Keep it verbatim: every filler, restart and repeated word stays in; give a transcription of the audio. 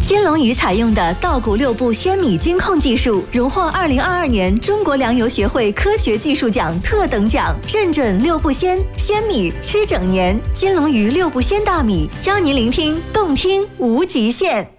金龙鱼采用的稻谷六步鲜米精控技术，荣获二零二二年中国粮油学会科学技术奖特等奖，认准六步鲜，鲜米吃整年。金龙鱼六步鲜大米，邀您聆听动听无极限。